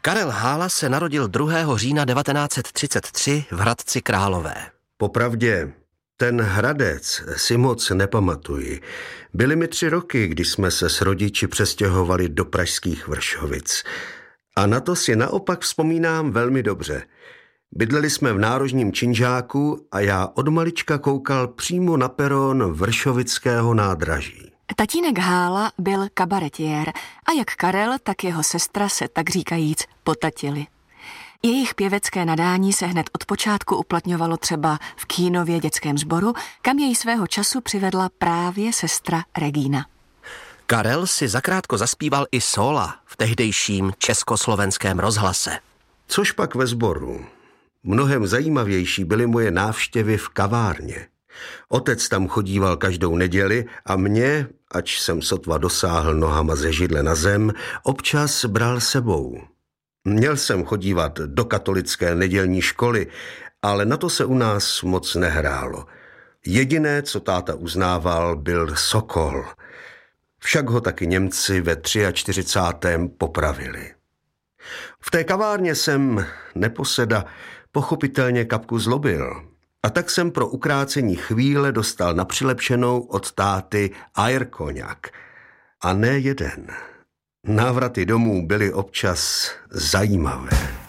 Karel Hála se narodil 2. října 1933 v Hradci Králové. Popravdě, ten Hradec si moc nepamatuji. Byly mi 3 roky, když jsme se s rodiči přestěhovali do pražských Vršovic. A na to si naopak vzpomínám velmi dobře. Bydleli jsme v nárožním činžáku a já od malička koukal přímo na peron Vršovického nádraží. Tatínek Hála byl kabaretiér a jak Karel, tak jeho sestra se tak říkajíc potatili. Jejich pěvecké nadání se hned od počátku uplatňovalo třeba v Kínově dětském sboru, kam jej svého času přivedla právě sestra Regína. Karel si zakrátko zaspíval i sóla v tehdejším Československém rozhlase. Což pak ve sboru. Mnohem zajímavější byly moje návštěvy v kavárně. Otec tam chodíval každou neděli a mě, ač jsem sotva dosáhl nohama ze židle na zem, občas bral sebou. Měl jsem chodívat do katolické nedělní školy, ale na to se u nás moc nehrálo. Jediné, co táta uznával, byl Sokol. Však ho taky Němci ve 43. popravili. V té kavárně jsem, neposeda, pochopitelně kapku zlobil. A tak jsem pro ukrácení chvíle dostal na přilepšenou od táty airkoňak. A ne jeden. Návraty domů byly občas zajímavé.